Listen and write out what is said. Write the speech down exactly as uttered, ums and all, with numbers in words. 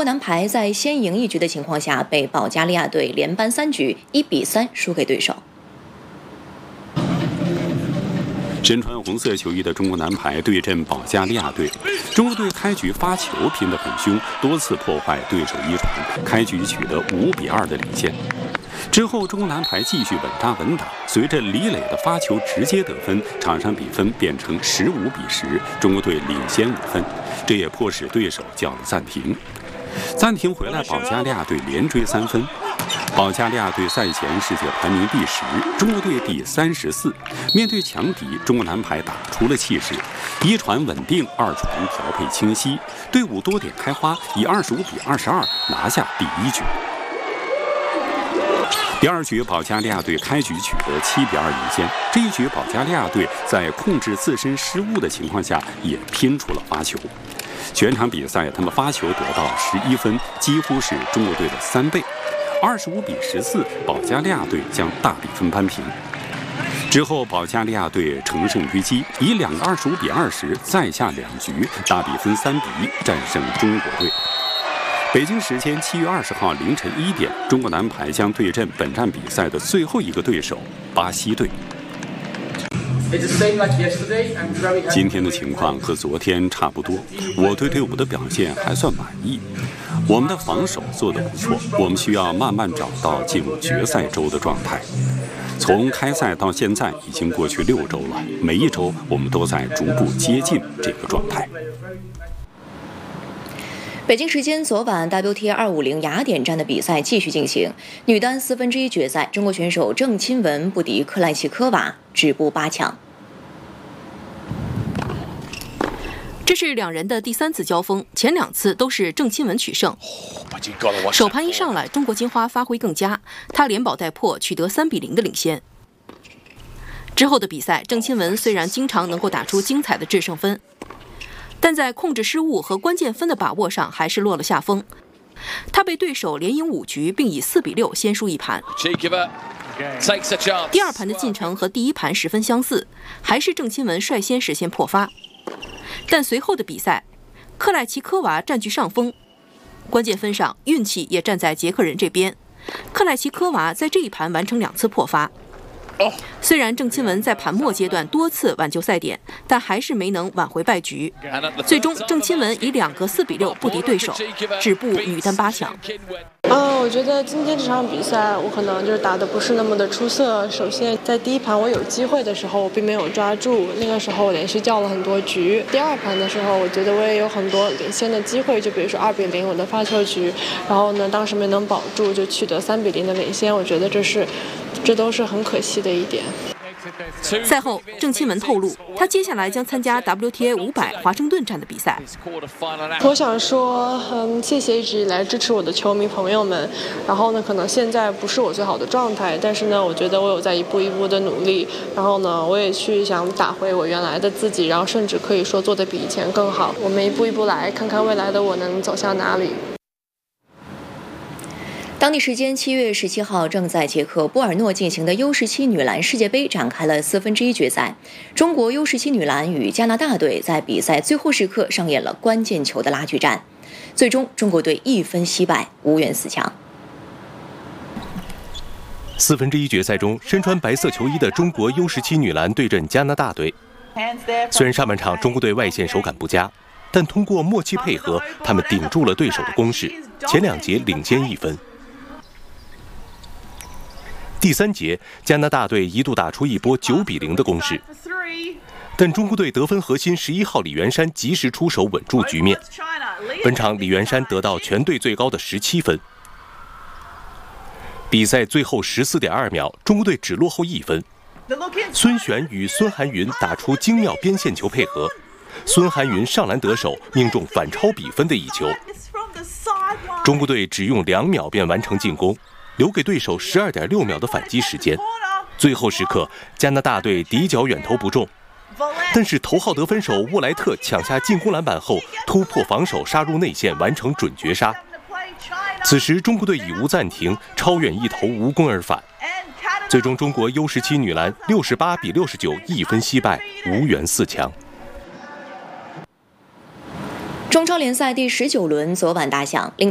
国男排在先赢一局的情况下，被保加利亚队连扳三局，一比三输给对手。 身穿红色球衣的中国男排对阵保加利亚队，中国队开局发球拼得很凶，多次破坏对手一传，开局取得五比二的领先。之后，中国男排继续稳扎稳打，随着李磊的发球直接得分，场上比分变成十五比十，中国队领先五分，这也迫使对手叫了暂停。暂停回来，保加利亚队连追三分。 保加利亚队赛前世界排名第十，中国队第三十四。面对强敌，中国男排打出了气势，一传稳定，二传调配清晰，队伍多点开花，以二十五比二十二拿下第一局。第二局，保加利亚队开局取得七比二领先。这一局，保加利亚队在控制自身失误的情况下，也拼出了发球。 全场比赛，他们发球得到十一分，几乎是中国队的三倍。二十五比十四，保加利亚队将大比分扳平。之后，保加利亚队乘胜追击，以两个二十五比二十再下两局，大比分三比一战胜中国队。北京时间七月二十号凌晨一点，中国男排将对阵本站比赛的最后一个对手巴西队。 今天的情况和昨天差不多，我对队伍的表现还算满意。我们的防守做得不错，我们需要慢慢找到进入决赛周的状态。从开赛到现在已经过去六周了，每一周我们都在逐步接近这个状态。 北京时间昨晚 W T A 二五零雅典站的比赛继续进行，女单四分之一决赛，中国选手郑钦文不敌克赖奇科娃，止步八强。 这是两人的第三次交锋，前两次都是郑钦文取胜。首盘一上来，中国金花发挥更佳，她连保带破，取得三比零的领先。之后的比赛，郑钦文虽然经常能够打出精彩的制胜分， 但在控制失误和关键分的把握上，还是落了下风。他被对手连赢五局，并以四比六先输一盘。第二盘的进程和第一盘十分相似，还是郑钦文率先实现破发。但随后的比赛，克赖奇科娃占据上风，关键分上运气也站在捷克人这边。克赖奇科娃在这一盘完成两次破发。 虽然郑钦文在盘末阶段多次挽救赛点，但还是没能挽回败局。最终，郑钦文以两个四比六不敌对手，止步女单八强。 嗯，我觉得今天这场比赛我可能就是打得不是那么的出色。首先，在第一盘我有机会的时候，我并没有抓住，那个时候我连续叫了很多局。第二盘的时候，我觉得我也有很多领先的机会，就比如说二比零我的发球局，然后呢，当时没能保住，就取得三比零的领先。我觉得这是，这都是很可惜的一点。 赛后，郑钦文透露，他接下来将参加 W T A 五百华盛顿站的比赛。 我想说，嗯，谢谢一直以来支持我的球迷朋友们。然后呢，可能现在不是我最好的状态，但是呢，我觉得我有在一步一步的努力。然后呢，我也去想打回我原来的自己，然后甚至可以说做得比以前更好。我们一步一步来，看看未来的我能走向哪里。 当地时间七月十七号，正在捷克波尔诺进行的 U 十七女篮世界杯展开了四分之一决赛。中国 U 十七女篮与加拿大队在比赛最后时刻上演了关键球的拉锯战，最终中国队一分惜败，无缘四强。 四分之一决赛中，身穿白色球衣的中国 U 十七女篮对阵加拿大队。虽然上半场中国队外线手感不佳，但通过默契配合，他们顶住了对手的攻势，前两节领先一分。 第三节，加拿大队一度打出一波九比零的攻势，但中国队得分核心十一号李元山及时出手稳住局面。本场李元山得到全队最高的十七分。比赛最后十四点二秒，中国队只落后一分。孙璇与孙涵云打出精妙边线球配合，孙涵云上篮得手，命中反超比分的一球。中国队只用两秒便完成进攻， 留给对手十二点六秒的反击时间。最后时刻，加拿大队底角远投不中，但是头号得分手沃莱特抢下进攻篮板后，突破防守杀入内线，完成准绝杀。此时中国队已无暂停，超远一投无功而返。最终，中国 U 十七女篮六十八比六十九一分惜败，无缘四强。 中超联赛第十九轮昨晚打响，领头